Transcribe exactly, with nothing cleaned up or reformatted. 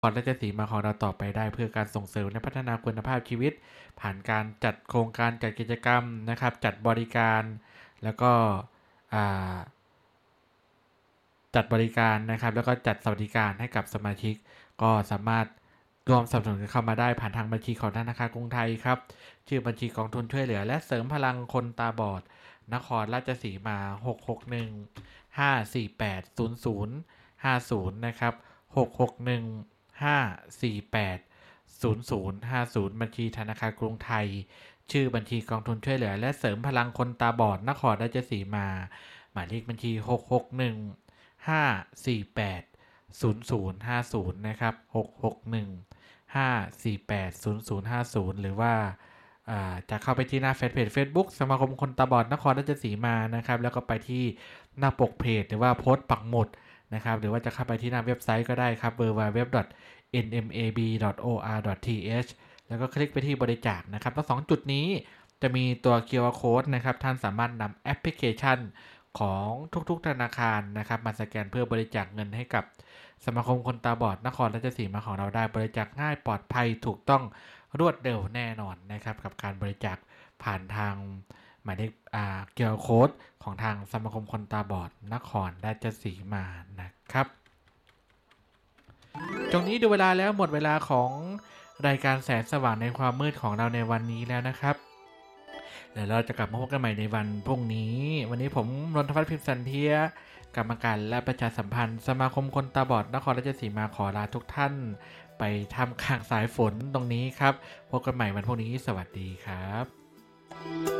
นครราชสีมาของเราต่อไปได้เพื่อการส่งเสริมและพัฒนาคุณภาพชีวิตผ่านการจัดโครงการจัดกิจกรรมนะครับจัดบริการแล้วก็จัดบริการนะครับแล้วก็จัดสวัสดิการให้กับสมาชิกก็สามารถร่วมสนับสนุนเข้ามาได้ผ่านทางบัญชีของธนาคารกรุงไทยครับชื่อบัญชีกองทุนช่วยเหลือและเสริมพลังคนตาบอดนครราชสีมาหก หก หนึ่ง ห้า สี่ แปด ศูนย์ ศูนย์ ห้า ศูนย์นะครับหก หก หนึ่ง ห้า สี่ แปด ศูนย์ ศูนย์ ห้า ศูนย์บัญชีธนาคารกรุงไทยชื่อบัญชีกองทุนช่วยเหลือและเสริมพลังคนตาบอดนครราชสีมาหมายเลขบัญชีหก หก หนึ่ง ห้า สี่ แปด ศูนย์ ศูนย์ ห้า ศูนย์นะครับหก หก หนึ่ง ห้า สี่ แปด ศูนย์ ศูนย์ ห้า ศูนย์หรือว่าจะเข้าไปที่หน้าแฟนเพจ Facebook สมาคมคนตาบอดนครราชสีมานะครับแล้วก็ไปที่หน้าปกเพจหรือว่าโพสต์ปักหมุดนะครับหรือว่าจะเข้าไปที่หน้าเว็บไซต์ก็ได้ครับ ดับเบิลยู ดับเบิลยู ดับเบิลยู ดอท เอ็น เอ็ม เอ บี ดอท โอ อาร์ ดอท ที เอช แล้วก็คลิกไปที่บริจาคนะครับทั้งสองจุดนี้จะมีตัว คิว อาร์ Code นะครับท่านสามารถนำแอปพลิเคชันของทุกๆธนาคารนะครับมาสแกนเพื่อบริจาคเงินให้กับสมาคมคนตาบอดนครราชสีมาของเราได้บริจาคง่ายปลอดภัยถูกต้องรวดเร็วแน่นอนนะครับกับการบริจาคผ่านทางหมายเลขอ่า คิว อาร์ Code ของทางสมาคมคนตาบอดนครราชสีมานะครับตรงนี้ดูเวลาแล้วหมดเวลาของรายการแสงสว่างในความมืดของเราในวันนี้แล้วนะครับเดี๋ยวเราจะกลับมาพบกันใหม่ในวันพรุ่งนี้วันนี้ผมรณพัฒน์ พิมพ์สันเทียกรรมการและประชาสัมพันธ์สมาคมคนตาบอดนครราชสีมาขอลาทุกท่านไปทำข้างสายฝนตรงนี้ครับพบกันใหม่วันพรุ่งนี้สวัสดีครับ